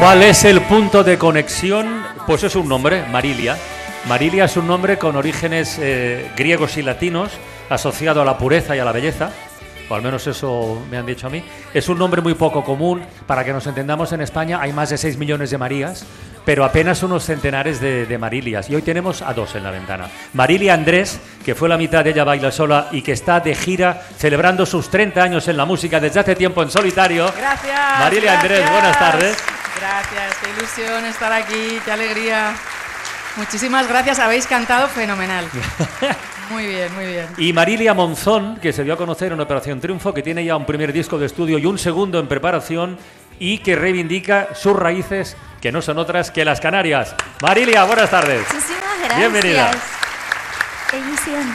¿Cuál es el punto de conexión? Pues es un nombre, Marilia. Marilia es un nombre con orígenes griegos y latinos, asociado a la pureza y a la belleza, o al menos eso me han dicho a mí. Es un nombre muy poco común. Para que nos entendamos, en España hay más de 6 millones de Marías, pero apenas unos centenares de Marilias. Y hoy tenemos a dos en la ventana. Marilia Andrés, que fue la mitad de Ella Baila Sola y que está de gira celebrando sus 30 años en la música desde hace tiempo en solitario. Gracias. Marilia Andrés, buenas tardes. Gracias, qué ilusión estar aquí, qué alegría. Muchísimas gracias, habéis cantado fenomenal. Muy bien, muy bien. Y Marilia Monzón, que se dio a conocer en Operación Triunfo, que tiene ya un primer disco de estudio y un segundo en preparación y que reivindica sus raíces, que no son otras que las Canarias. Marilia, buenas tardes. Muchísimas gracias. Bienvenida. Qué ilusión.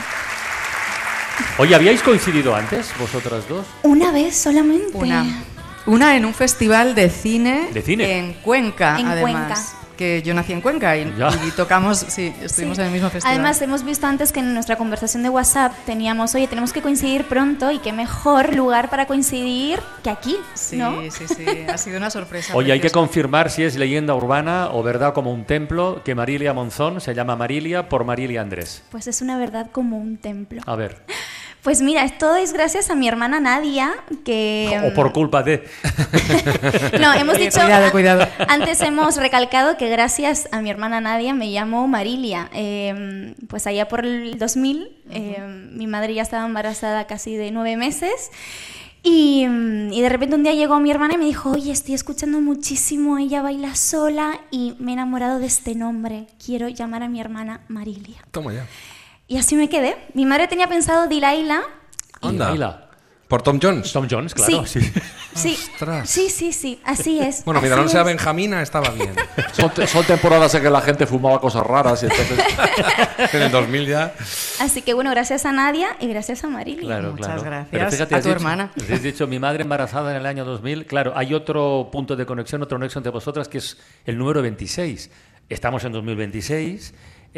Oye, ¿habíais coincidido antes, vosotras dos? Una vez solamente. Una en un festival de cine, ¿De cine? En Cuenca, En además. Cuenca. Que yo nací en Cuenca y tocamos, sí, estuvimos en el mismo festival. Además, hemos visto antes que en nuestra conversación de WhatsApp teníamos, oye, tenemos que coincidir pronto y qué mejor lugar para coincidir que aquí, ¿no? Sí, ha sido una sorpresa. Oye, hay que preciosa. confirmar si es leyenda urbana o verdad como un templo que Marilia Monzón se llama Marilia por Marilia Andrés. Pues es una verdad como un templo. A ver. Pues mira, todo es gracias a mi hermana Nadia, que... O por culpa de... No, hemos dicho... Cuidado. Antes hemos recalcado que gracias a mi hermana Nadia me llamo Marilia. Pues allá por el 2000, mi madre ya estaba embarazada casi de 9 meses. Y de repente un día llegó mi hermana y me dijo, oye, estoy escuchando muchísimo Ella Baila Sola y me he enamorado de este nombre. Quiero llamar a mi hermana Marilia. Toma ya. Y así me quedé. Mi madre tenía pensado Dilaila. Anda. Delilah. Por Tom Jones. Tom Jones, claro. Sí. Sí, Ostras. sí, así es. Bueno, así mientras no sea es. Benjamina, estaba bien. Son temporadas en que la gente fumaba cosas raras y entonces... En el 2000 ya. Así que bueno, gracias a Nadia y gracias a Marilia. Claro, Muchas claro. gracias Pero fíjate, a has tu dicho- hermana. Has dicho mi madre embarazada en el año 2000. Claro, hay otro punto de conexión, otro nexo entre vosotras, que es el número 26. Estamos en 2026.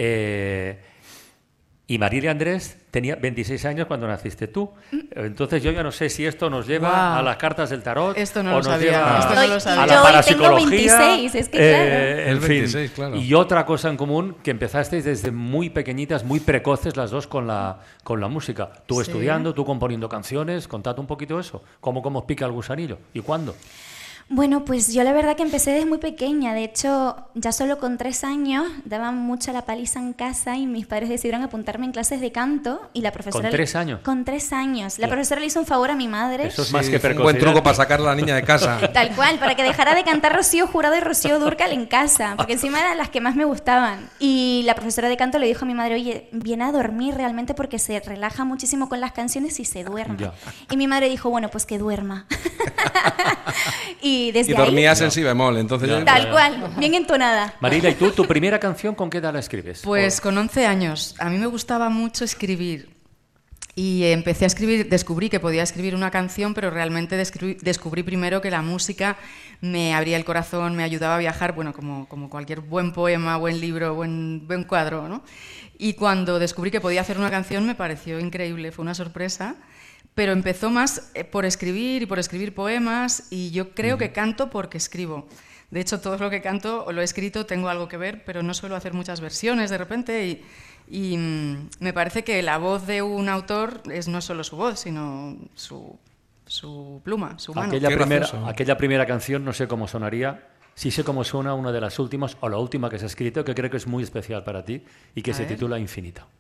Y Marilia Andrés tenía 26 años cuando naciste tú. Entonces yo ya no sé si esto nos lleva Wow. a las cartas del tarot. Esto no o lo nos sabía, lleva esto no lo a sabía. la Yo hoy parapsicología. tengo 26, es que claro. En El fin. 26, claro. Y otra cosa en común, que empezasteis desde muy pequeñitas, muy precoces las dos con la música. Tú Sí. estudiando, tú componiendo canciones. Contad un poquito eso. ¿Cómo os pica el gusanillo? ¿Y cuándo? Bueno, pues yo la verdad que empecé desde muy pequeña. De hecho, ya solo con 3 años daban mucha la paliza en casa y mis padres decidieron apuntarme en clases de canto y la profesora... ¿Con 3 años? Con 3 años. La Claro. profesora le hizo un favor a mi madre. Eso es Sí, más que fue un precocidad. buen truco para sacar a la niña de casa. Tal cual, para que dejara de cantar Rocío Jurado y Rocío Dúrcal en casa, porque encima eran las que más me gustaban. Y la profesora de canto le dijo a mi madre, oye, viene a dormir realmente porque se relaja muchísimo con las canciones y se duerme. Ya. Y mi madre dijo, bueno, pues que duerma. Y desde Y ahí... dormías en si bemol, entonces... Ya. Tal cual, bien entonada. Marilia, ¿y tú, tu primera canción, con qué edad la escribes? Pues con 11 años. A mí me gustaba mucho escribir. Y empecé a escribir, descubrí que podía escribir una canción, pero realmente descubrí primero que la música me abría el corazón, me ayudaba a viajar, bueno, como cualquier buen poema, buen libro, buen cuadro, ¿no? Y cuando descubrí que podía hacer una canción me pareció increíble, fue una sorpresa. Pero empezó más por escribir y por escribir poemas, y yo creo que canto porque escribo. De hecho, todo lo que canto o lo he escrito tengo algo que ver, pero no suelo hacer muchas versiones de repente, y me parece que la voz de un autor no es solo su voz, sino su pluma, su mano. Qué gracioso. Aquella primera canción, no sé cómo sonaría. Sí sé cómo suena una de las últimas, o la última que se ha escrito, que creo que es muy especial para ti, y que A se ver. titula Infinita.